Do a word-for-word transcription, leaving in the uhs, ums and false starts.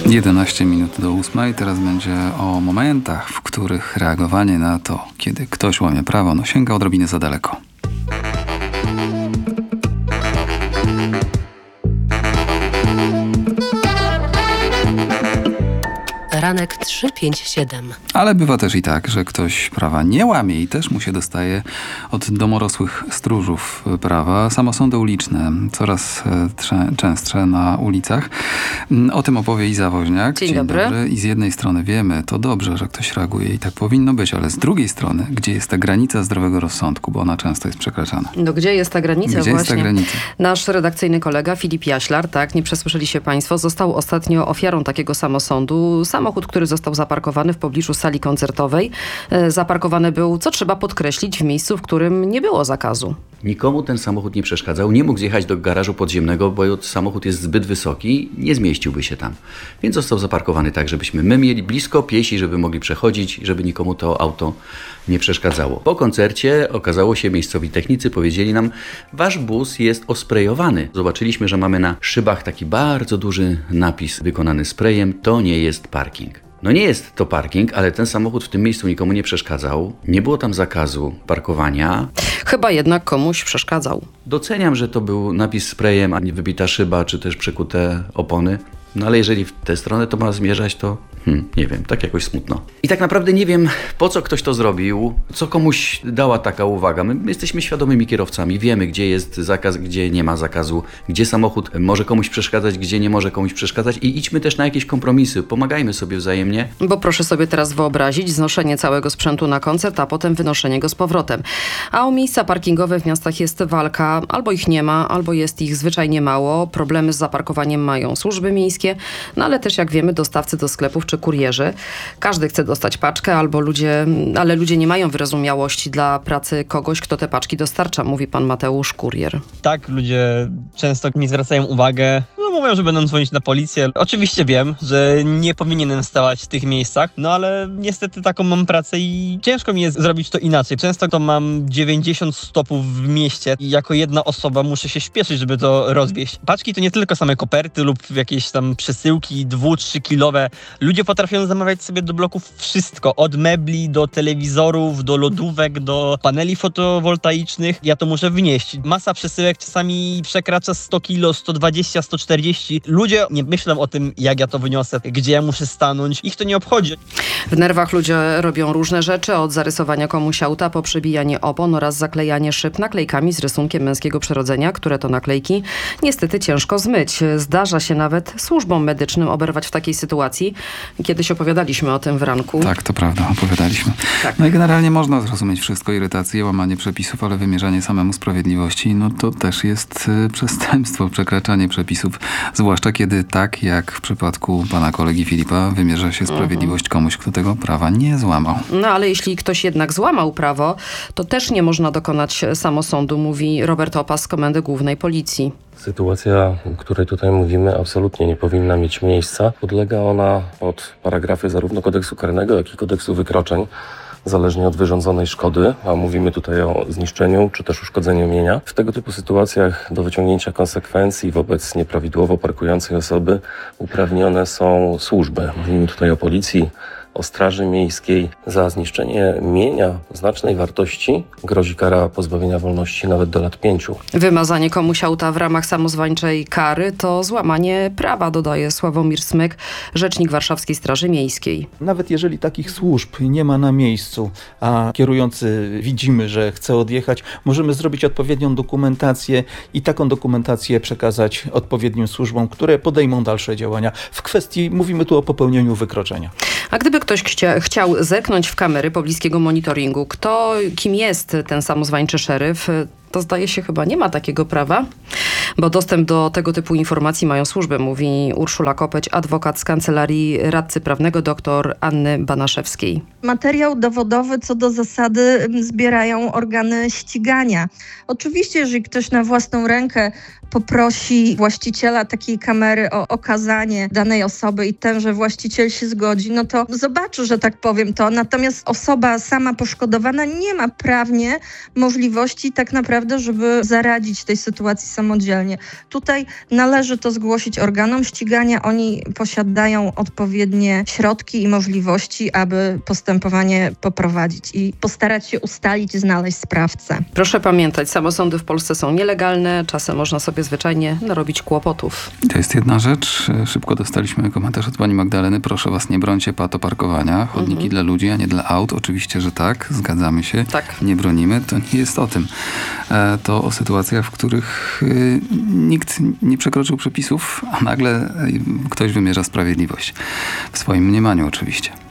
jedenaście minut do ósmej. Teraz będzie o momentach, w których reagowanie na to, kiedy ktoś łamie prawo, no sięga odrobinę za daleko. Ranek trzy pięć siedem. Ale bywa też i tak, że ktoś prawa nie łamie i też mu się dostaje od domorosłych stróżów prawa. Samosądy uliczne coraz trze- częstsze na ulicach. O tym opowie Iza Woźniak. Dzień, Dzień dobry. dobry. I z jednej strony wiemy, to dobrze, że ktoś reaguje i tak powinno być, ale z drugiej strony, gdzie jest ta granica zdrowego rozsądku, bo ona często jest przekraczana. No gdzie jest ta granica? Gdzie Właśnie. jest ta granica? Nasz redakcyjny kolega Filip Jaślar, tak, nie przesłyszeli się państwo, został ostatnio ofiarą takiego samosądu. Samochód, który został zaparkowany w pobliżu sali koncertowej. Zaparkowany był, co trzeba podkreślić, w miejscu, w którym nie było zakazu. Nikomu ten samochód nie przeszkadzał, nie mógł zjechać do garażu podziemnego, bo samochód jest zbyt wysoki, nie zmieściłby się tam. Więc został zaparkowany tak, żebyśmy my mieli blisko, piesi, żeby mogli przechodzić, żeby nikomu to auto nie przeszkadzało. Po koncercie okazało się, miejscowi technicy powiedzieli nam, wasz bus jest osprejowany. Zobaczyliśmy, że mamy na szybach taki bardzo duży napis wykonany sprayem, to nie jest parking. No nie jest to parking, ale ten samochód w tym miejscu nikomu nie przeszkadzał. Nie było tam zakazu parkowania. Chyba jednak komuś przeszkadzał. Doceniam, że to był napis sprayem, a nie wybita szyba, czy też przekute opony. No ale jeżeli w tę stronę to ma zmierzać, to hmm, nie wiem, tak jakoś smutno. I tak naprawdę nie wiem, po co ktoś to zrobił, co komuś dała taka uwaga. My, my jesteśmy świadomymi kierowcami, wiemy, gdzie jest zakaz, gdzie nie ma zakazu, gdzie samochód może komuś przeszkadzać, gdzie nie może komuś przeszkadzać i idźmy też na jakieś kompromisy, pomagajmy sobie wzajemnie. Bo proszę sobie teraz wyobrazić znoszenie całego sprzętu na koncert, a potem wynoszenie go z powrotem. A o miejsca parkingowe w miastach jest walka, albo ich nie ma, albo jest ich zwyczajnie mało. Problemy z zaparkowaniem mają służby miejskie, no ale też jak wiemy dostawcy do sklepów czy kurierzy. Każdy chce dostać paczkę, albo ludzie, ale ludzie nie mają wyrozumiałości dla pracy kogoś, kto te paczki dostarcza, mówi pan Mateusz, kurier. Tak, ludzie często mi zwracają uwagę, no mówią, że będą dzwonić na policję. Oczywiście wiem, że nie powinienem stawać w tych miejscach, no ale niestety taką mam pracę i ciężko mi jest zrobić to inaczej. Często to mam dziewięćdziesiąt stopów w mieście i jako jedna osoba muszę się śpieszyć, żeby to rozwieźć. Paczki to nie tylko same koperty lub jakieś tam przesyłki dwu, trzy kilowe. Ludzie potrafią zamawiać sobie do bloków wszystko, od mebli do telewizorów, do lodówek, do paneli fotowoltaicznych. Ja to muszę wnieść. Masa przesyłek czasami przekracza sto kilo, sto dwadzieścia, sto czterdzieści. Ludzie nie myślą o tym, jak ja to wyniosę, gdzie ja muszę stanąć. Ich to nie obchodzi. W nerwach ludzie robią różne rzeczy, od zarysowania komuś auta po przebijanie opon oraz zaklejanie szyb naklejkami z rysunkiem męskiego przyrodzenia, które to naklejki niestety ciężko zmyć. Zdarza się nawet służbom medycznym oberwać w takiej sytuacji. Kiedyś opowiadaliśmy o tym w ranku. Tak, to prawda, opowiadaliśmy. Tak. No i generalnie można zrozumieć wszystko, irytację, łamanie przepisów, ale wymierzanie samemu sprawiedliwości, no to też jest y, przestępstwo, przekraczanie przepisów, zwłaszcza kiedy tak jak w przypadku pana kolegi Filipa wymierza się sprawiedliwość uh-huh. komuś, kto tego prawa nie złamał. No ale jeśli ktoś jednak złamał prawo, to też nie można dokonać samosądu, mówi Robert Opas z Komendy Głównej Policji. Sytuacja, o której tutaj mówimy, absolutnie nie powinna mieć miejsca. Podlega ona pod paragrafy zarówno kodeksu karnego, jak i kodeksu wykroczeń, zależnie od wyrządzonej szkody, a mówimy tutaj o zniszczeniu czy też uszkodzeniu mienia. W tego typu sytuacjach do wyciągnięcia konsekwencji wobec nieprawidłowo parkującej osoby uprawnione są służby. Mówimy tutaj o policji, o Straży Miejskiej. Za zniszczenie mienia znacznej wartości grozi kara pozbawienia wolności nawet do lat pięciu. Wymazanie komuś auta w ramach samozwańczej kary to złamanie prawa, dodaje Sławomir Smyk, rzecznik Warszawskiej Straży Miejskiej. Nawet jeżeli takich służb nie ma na miejscu, a kierujący widzimy, że chce odjechać, możemy zrobić odpowiednią dokumentację i taką dokumentację przekazać odpowiednim służbom, które podejmą dalsze działania. W kwestii, mówimy tu o popełnieniu wykroczenia. A gdyby ktoś chcia, chciał zerknąć w kamery pobliskiego monitoringu, kto, kim jest ten samozwańczy szeryf, to zdaje się chyba nie ma takiego prawa, bo dostęp do tego typu informacji mają służby, mówi Urszula Kopeć, adwokat z Kancelarii Radcy Prawnego dr Anny Banaszewskiej. Materiał dowodowy co do zasady zbierają organy ścigania. Oczywiście, jeżeli ktoś na własną rękę poprosi właściciela takiej kamery o okazanie danej osoby i tenże właściciel się zgodzi, no to zobaczy, że tak powiem to. Natomiast osoba sama poszkodowana nie ma prawnie możliwości tak naprawdę, żeby zaradzić tej sytuacji samodzielnie. samodzielnie. Tutaj należy to zgłosić organom ścigania. Oni posiadają odpowiednie środki i możliwości, aby postępowanie poprowadzić i postarać się ustalić i znaleźć sprawcę. Proszę pamiętać, samosądy w Polsce są nielegalne, czasem można sobie zwyczajnie narobić kłopotów. To jest jedna rzecz. Szybko dostaliśmy komentarz od pani Magdaleny. Proszę was, nie brońcie pato parkowania. Chodniki Mhm. dla ludzi, a nie dla aut. Oczywiście, że tak. Zgadzamy się. Tak. Nie bronimy. To nie jest o tym. E, To o sytuacjach, w których y, nikt nie przekroczył przepisów, a nagle y, ktoś wymierza sprawiedliwość. W swoim mniemaniu oczywiście.